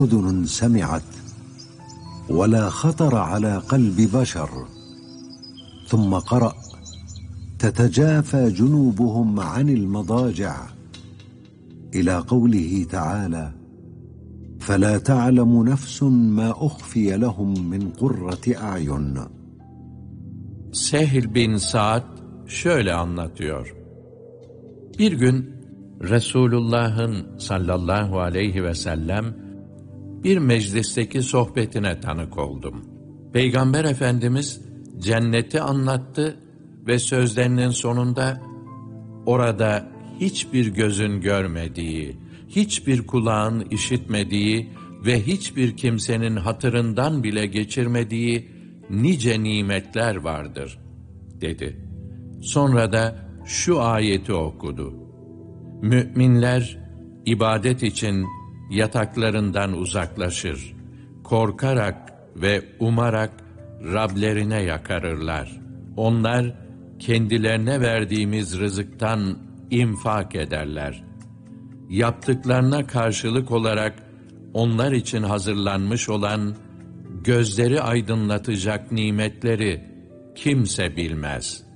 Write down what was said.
أذن سمعت ولا خطر على قلب بشر. ثم قرأ: تتجافى جنوبهم عن المضاجع، إلى قوله تعالى: فلا تعلم نفس ما أخفي لهم من قرة أعين. Sehl bin Sa'd şöyle anlatıyor. Bir gün Resulullah'ın sallallahu aleyhi ve sellem bir meclisteki sohbetine tanık oldum. Peygamber Efendimiz cenneti anlattı ve sözlerinin sonunda orada hiçbir gözün görmediği, hiçbir kulağın işitmediği ve hiçbir kimsenin hatırından bile geçirmediği nice nimetler vardır, dedi. Sonra da şu ayeti okudu. Müminler ibadet için yataklarından uzaklaşır, korkarak ve umarak Rablerine yakarırlar. Onlar kendilerine verdiğimiz rızıktan infak ederler. Yaptıklarına karşılık olarak onlar için hazırlanmış olan gözleri aydınlatacak nimetleri kimse bilmez.''